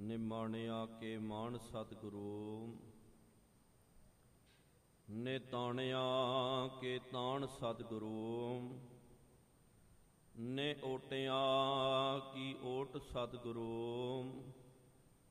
ਨਿਮਾਣਿਆ ਕੇ ਮਾਣ ਸਤਿਗੁਰੂ। ਨੇ ਤਾਣਿਆ ਕੇ ਤਾਣ ਸਤਿਗੁਰੂ। ਨੇ ਓਟਿਆ ਕੀ ਓਟ ਸਤਿਗੁਰੂ।